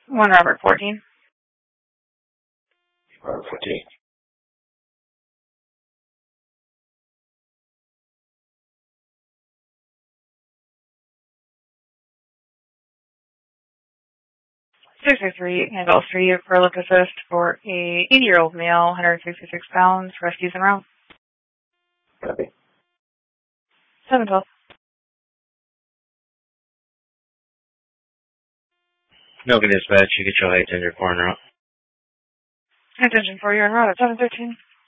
1 Robert 14. Robert 14. (663) Handle 3 of Perlick Assist for a 80-year-old male, 166 pounds, rescues en route. Copy. 712. Milken Dispatch, you get your height and your core en route. Attention for you en route at 713.